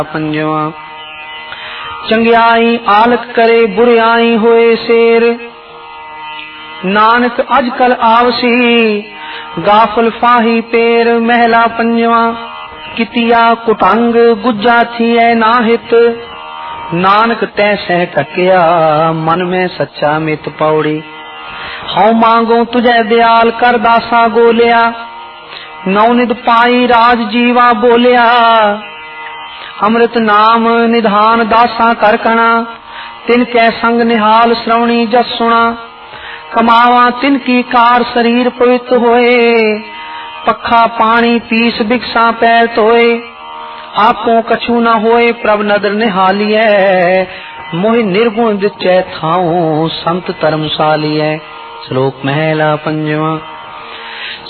पंजवा। चंगियाई आलक करे बुरियाई होए शेर, नानक अजकल आवसी गाफल फाही पेर। महला पंजवा। कितिया कुटंग गुज्जा थी नाहित, नानक तैसह टकिया मन में सच्चा मित पौड़ी। हऊ मांगो तुझे दयाल कर दासा गोलिया, नवनिद पाई राज जीवा बोलिया। अमृत नाम निधान दासा कर कणा, तिनके संग निहाल श्रवणी जस सुना। कमावा तिनकी कार शरीर पवित्र होए, पखा पानी पीस भिक्षा पैर धोए। आपो कछु न होए प्रभ नदर निहालिए, मोहि निर्गुण दिचै थाऊ संत धर्मशालिए। श्लोक महला पंजवा।